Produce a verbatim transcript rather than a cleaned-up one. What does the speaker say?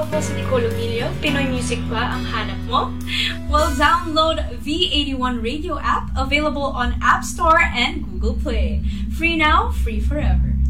Ako po si Nicole Ovilio. Pinoy Music ba ang hanap mo? Well, download V eighty-one Radio app, available on App Store and Google Play. Free now, free forever.